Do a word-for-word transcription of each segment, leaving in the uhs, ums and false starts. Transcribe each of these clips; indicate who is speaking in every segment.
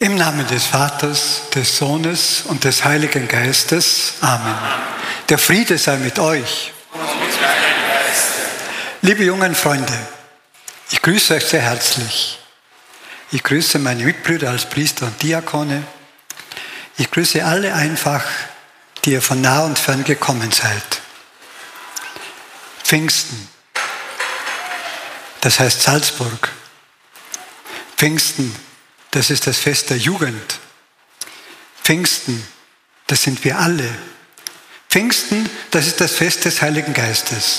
Speaker 1: Im Namen des Vaters, des Sohnes und des Heiligen Geistes. Amen. Der Friede sei mit euch. Liebe jungen Freunde, ich grüße euch sehr herzlich. Ich grüße meine Mitbrüder als Priester und Diakone. Ich grüße alle einfach, die ihr von nah und fern gekommen seid. Pfingsten, das heißt Salzburg. Pfingsten, das ist das Fest der Jugend. Pfingsten, das sind wir alle. Pfingsten, das ist das Fest des Heiligen Geistes.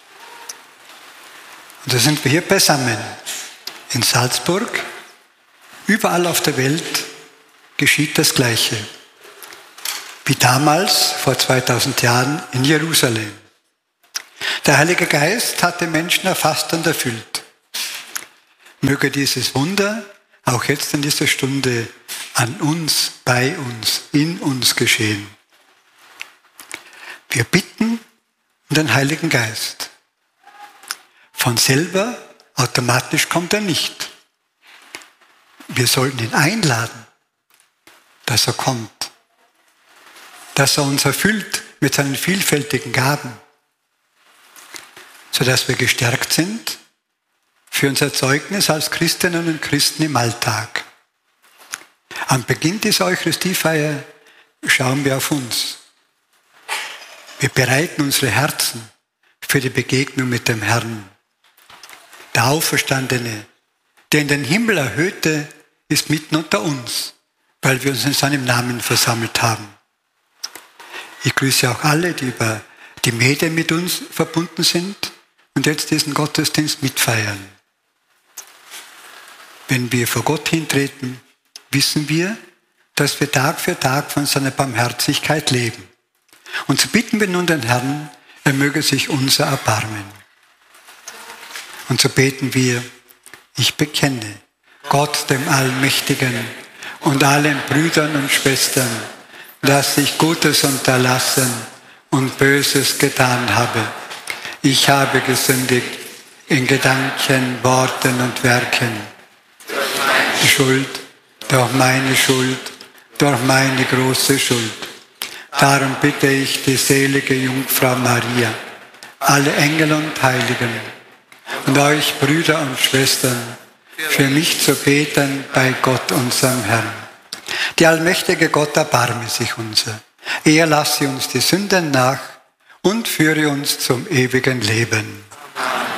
Speaker 1: Und da sind wir hier beisammen. In Salzburg, überall auf der Welt geschieht das Gleiche. Wie damals, vor zweitausend Jahren, in Jerusalem. Der Heilige Geist hat den Menschen erfasst und erfüllt. Möge dieses Wunder auch jetzt in dieser Stunde an uns, bei uns, in uns geschehen. Wir bitten um den Heiligen Geist. Von selber, automatisch kommt er nicht. Wir sollten ihn einladen, dass er kommt, dass er uns erfüllt mit seinen vielfältigen Gaben, sodass wir gestärkt sind für unser Zeugnis als Christinnen und Christen im Alltag. Am Beginn dieser Eucharistiefeier schauen wir auf uns. Wir bereiten unsere Herzen für die Begegnung mit dem Herrn. Der Auferstandene, der in den Himmel erhöhte, ist mitten unter uns, weil wir uns in seinem Namen versammelt haben. Ich grüße auch alle, die über die Medien mit uns verbunden sind und jetzt diesen Gottesdienst mitfeiern. Wenn wir vor Gott hintreten, wissen wir, dass wir Tag für Tag von seiner Barmherzigkeit leben. Und so bitten wir nun den Herrn, er möge sich unser erbarmen. Und so beten wir, ich bekenne Gott, dem Allmächtigen, und allen Brüdern und Schwestern, dass ich Gutes unterlassen und Böses getan habe. Ich habe gesündigt in Gedanken, Worten und Werken. Die Schuld, durch meine Schuld, durch meine große Schuld. Darum bitte ich die selige Jungfrau Maria, alle Engel und Heiligen und euch Brüder und Schwestern, für mich zu beten bei Gott, unserem Herrn. Der allmächtige Gott erbarme sich unser. Er lasse uns die Sünden nach und führe uns zum ewigen Leben.